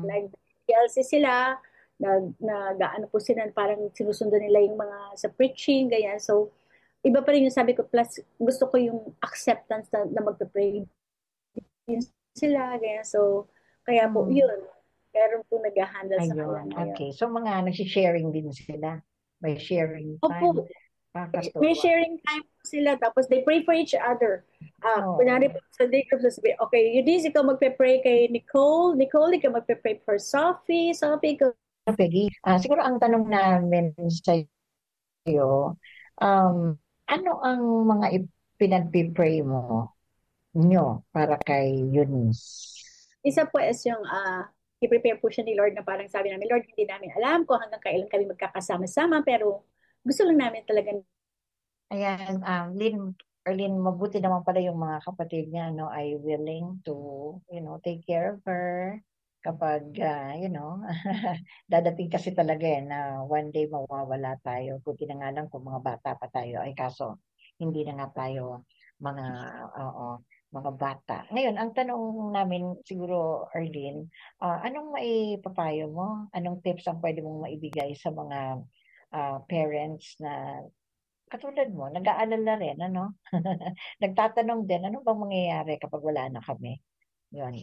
nag-TLC sila, nag-ano po sila, parang sinusundan nila yung mga sa preaching, ganyan. So, iba pa rin yung sabi ko, plus gusto ko yung acceptance na magpe-pray din sila, ganyan. So, kaya po, Mm. yun, meron po nag-handle sa kanya Ayun, ngayon. okay. So mga nag-sharing din sila. May sharing Opo, time. may Nakakatuwa. sharing time po sila, tapos they pray for each other. Kunyari Oo. po sa day group, sasabihin, okay, Eunice, ikaw magpe-pray kay Nicole. Nicole, ikaw magpe-pray for Sophie. Sophie, ikaw. Peggy, siguro ang tanong namin sa iyo, um, ano ang mga pinagpipray mo nyo para kay Eunice? Isa po is yung, i-prepare po siya ni Lord na parang sabi namin, Lord, hindi namin alam kung hanggang kailan kami magkakasama-sama, pero gusto lang namin talaga. Ayan, Arlene, mabuti naman pala yung mga kapatid niya, no, ay willing to, take care of her kapag, dadating kasi talaga na one day mawawala tayo. Buti na nga lang kung mga bata pa tayo, ay kaso, hindi na nga tayo mga, oo, mga bata. Ngayon, ang tanong namin siguro, Arlene, anong maipapayo mo? Anong tips ang pwede mong maibigay sa mga parents na katulad mo, nag-aalala rin, ano? Nagtatanong din, ano bang mangyayari kapag wala na kami? Yun.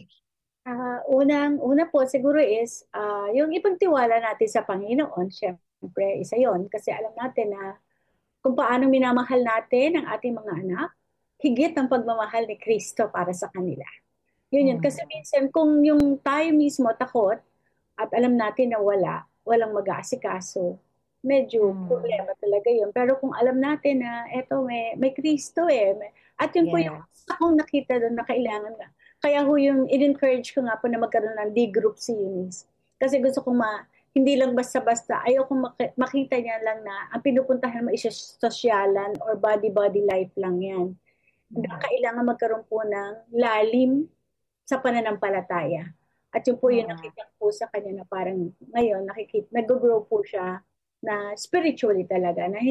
Una po siguro is, yung ipagtiwala natin sa Panginoon, syempre, isa yon. Kasi alam natin na kung paano minamahal natin ang ating mga anak, higit ang pagmamahal ni Kristo para sa kanila. Yun. Kasi Mm. minsan, kung yung tayo mismo takot, at alam natin na walang mag-aasikaso, medyo Mm. problema talaga yun. Pero kung alam natin na eto, may Kristo eh. At yun po yung Yes. akong nakita doon na kailangan nga. Kaya ho yung in-encourage ko nga po na magkaroon ng D-group si Eunice. Kasi gusto kong hindi lang basta-basta, ayoko makita niya lang na ang pinupuntahan mo is sosyalan or body-body life lang yan. Mm. Kailangan magkaroon po ng lalim sa pananampalataya. At yun po yung Mm. nakita ko sa kanya na parang ngayon nag-grow po siya na spiritually talaga, na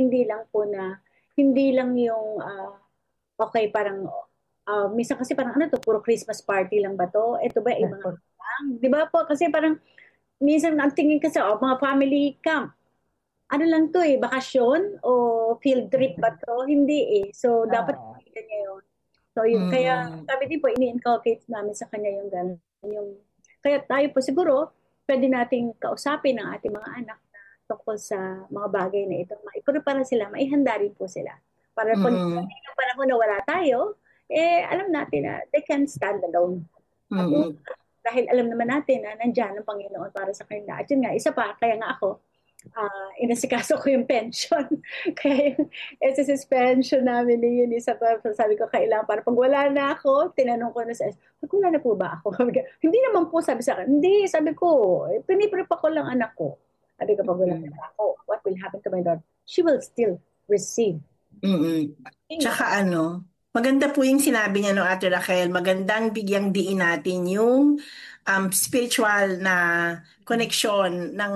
hindi lang yung okay parang minsan kasi parang ano to, puro Christmas party lang ba to? Ito ba ibang lang? Di ba po? Kasi parang minsan ang tingin kasi mga family camp, ano lang to eh, bakasyon o field trip ba to? Hindi eh. So, dapat Oo. makita niya yun. So, yun. Kaya, Mm-mm. sabi din po, ini-inculcate namin sa kanya yung gano'n. Kaya tayo po siguro, pwede nating kausapin ang ating mga anak na tungkol sa mga bagay na ito. Maiprepara sila, maihanda rin po sila. Para pag Mm-mm. yung panahon na wala tayo, alam natin na they can stand alone. At Mm-mm. dahil alam naman natin na nandiyan ang Panginoon para sa kanila. At yun nga, isa pa, kaya nga ako, inasikaso ko yung pension. Kaya yung SSS pension namin ni yun, isa pa, sabi ko, kailangan, para pag wala na ako, tinanong ko na sa pag wala na po ba ako? Hindi naman po, sabi sa akin, hindi, sabi ko, piniprep ko lang anak ko. Sabi ko, pag wala na Mm-mm. ako, what will happen to my daughter? She will still receive. Mm-mm. Tsaka maganda po yung sinabi niya no Ate Raquel, magandang bigyang diin natin yung spiritual na connection ng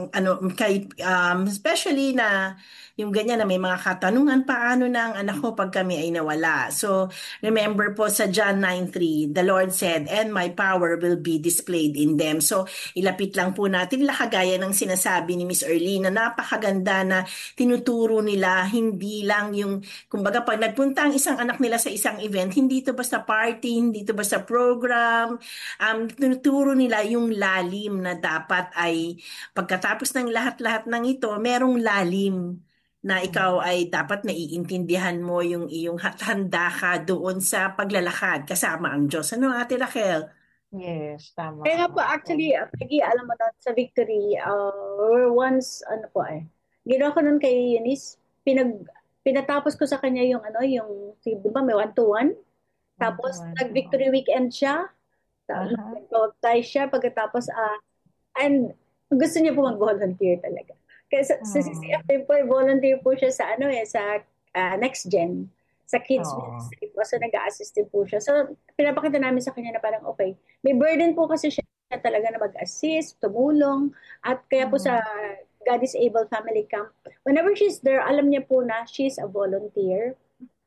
kay especially na yung ganyan na may mga katanungan paano na ang anak ko pag kami ay nawala. So remember po sa John 9:3, the Lord said, "And my power will be displayed in them." So ilapit lang po natin kagaya ng sinasabi ni Miss Erlene na napakaganda na tinuturo nila hindi lang yung kumbaga pag nagpunta ang isang anak nila sa isang event, hindi ito basta party, hindi ito basta program. Tinuturo nila yung lalim na dapat ay pagkatapos ng lahat-lahat ng ito, merong lalim na ikaw Mm. ay dapat naiintindihan mo yung iyong handa ka doon sa paglalakad kasama ang Diyos. Ano, Ate Raquel? Yes, tama Kaya nga po, ka. actually, Peggy, alam mo na, sa Victory, we were once, ano po ginawa ko nun kay Eunice, pinatapos ko sa kanya yung, di ba, may one-to-one. One to Tapos, one. Oo. nag-Victory Weekend siya. Aha. Nag-baptize siya. Pagkatapos, and gusto niya po mag-volunteer talaga. Kaya sa CCF Mm. din po, volunteer po siya sa, sa Next Gen, sa kids Oo. ministry po. So, nag-a-assist din po siya. So, pinapakita namin sa kanya na parang, okay, may burden po kasi siya talaga na mag-assist, tumulong, at kaya po sa Mm. God is Able Family Camp, whenever she's there, alam niya po na she's a volunteer.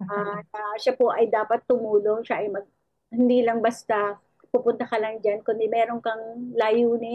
Siya po ay dapat tumulong, siya ay hindi lang basta pupunta ka lang dyan, kundi meron kang layunin